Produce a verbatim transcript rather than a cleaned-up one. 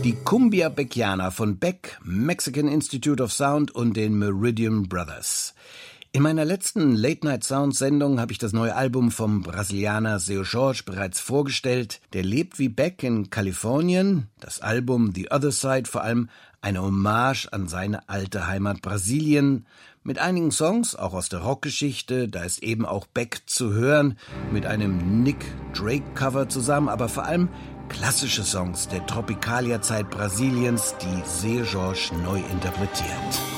Die Cumbia Beckiana von Beck, Mexican Institute of Sound und den Meridian Brothers. In meiner letzten Late-Night-Sound-Sendung habe ich das neue Album vom Brasilianer Seu Jorge bereits vorgestellt. Der lebt wie Beck in Kalifornien. Das Album The Other Side vor allem eine Hommage an seine alte Heimat Brasilien. Mit einigen Songs, auch aus der Rockgeschichte, da ist eben auch Beck zu hören, mit einem Nick Drake-Cover zusammen, aber vor allem klassische Songs der Tropicalia-Zeit Brasiliens, die Seu Jorge neu interpretiert.